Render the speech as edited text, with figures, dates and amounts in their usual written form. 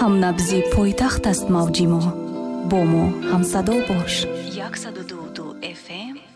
ҳамнабзи пойтахт аст мавҷи мо. бо мо ҳамсадо бош. 102.2 FM